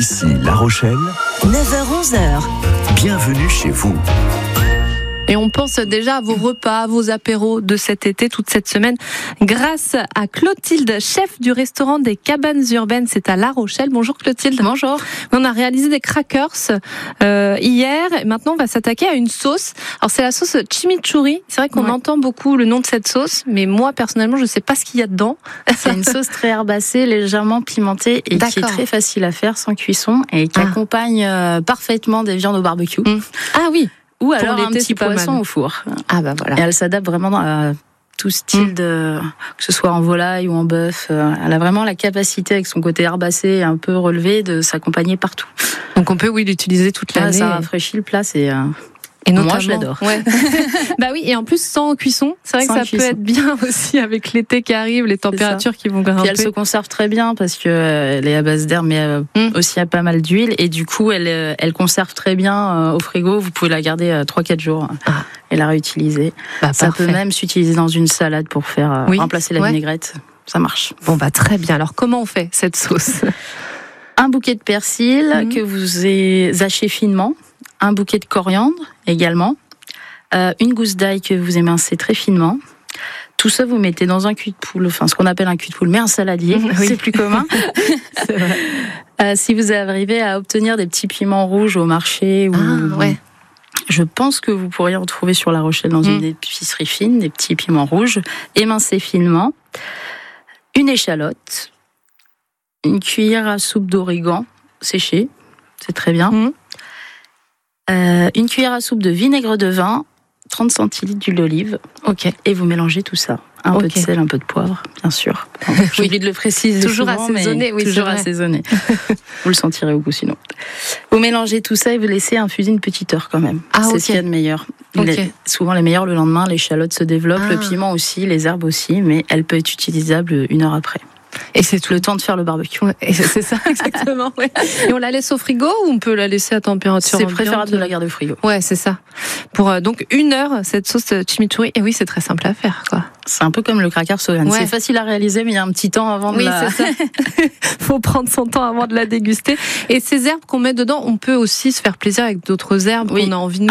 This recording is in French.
Ici La Rochelle, 9h-11h. bienvenue chez vous. Et on pense déjà à vos repas, à vos apéros de cet été, toute cette semaine, grâce à Clotilde, chef du restaurant des Cabanes Urbaines. C'est à La Rochelle. Bonjour Clotilde. Bonjour. On a réalisé des crackers hier. Et maintenant, on va s'attaquer à une sauce. Alors, c'est la sauce chimichurri. C'est vrai qu'on entend beaucoup le nom de cette sauce, mais moi, personnellement, je ne sais pas ce qu'il y a dedans. C'est une sauce très herbacée, légèrement pimentée et qui est très facile à faire sans cuisson et qui accompagne parfaitement des viandes au barbecue. Ah oui. Ou alors un petit poisson au four. Ah bah voilà. Et elle s'adapte vraiment à tout style de, que ce soit en volaille ou en bœuf. Elle a vraiment la capacité, avec son côté herbacé un peu relevé, de s'accompagner partout. Donc on peut l'utiliser toute l'année. Ça rafraîchit le plat, et notamment, moi, je l'adore. Ouais. Bah oui, et en plus sans cuisson, c'est vrai que ça peut être bien aussi avec l'été qui arrive, les températures qui vont grimper. Puis elle se conserve très bien parce que elle est à base d'herbe, mais aussi à pas mal d'huile, et du coup elle conserve très bien au frigo. Vous pouvez la garder 3-4 jours et la réutiliser. Ça peut même s'utiliser dans une salade pour faire remplacer la vinaigrette. Ça marche. Bon bah très bien. Alors comment on fait cette sauce? Un bouquet de persil que vous hachez finement. Un bouquet de coriandre également, une gousse d'ail que vous émincez très finement. Tout ça, vous mettez dans un cul de poule, enfin ce qu'on appelle un cul de poule, mais un saladier, c'est plus commun. C'est vrai. Si vous arrivez à obtenir des petits piments rouges au marché, je pense que vous pourriez en trouver sur La Rochelle dans une épicerie fine, des petits piments rouges, émincés finement, une échalote, une cuillère à soupe d'origan séché, c'est très bien. Une cuillère à soupe de vinaigre de vin, 30 centilitres d'huile d'olive. Et vous mélangez tout ça. Un peu de sel, un peu de poivre, bien sûr. J'ai oublié de le préciser. Toujours souvent, assaisonné, toujours assaisonné. Vous le sentirez au goût sinon. Vous mélangez tout ça et vous laissez infuser une petite heure quand même. C'est ce qu'il y a de meilleur. Souvent les meilleurs le lendemain, l'échalote se développe, le piment aussi, les herbes aussi, mais elle peut être utilisable 1 heure après. Et c'est tout le temps de faire le barbecue. Et c'est ça, exactement. Et on la laisse au frigo ou on peut la laisser à température ambiante? C'est préférable de la garder au frigo. Ouais, c'est ça. Pour donc 1 heure, cette sauce chimichurri. Et oui, c'est très simple à faire, quoi. C'est un peu comme le cracker soyan. C'est facile à réaliser, mais il y a un petit temps avant de la... c'est ça. Faut prendre son temps avant de la déguster. Et ces herbes qu'on met dedans, on peut aussi se faire plaisir avec d'autres herbes qu'on a envie de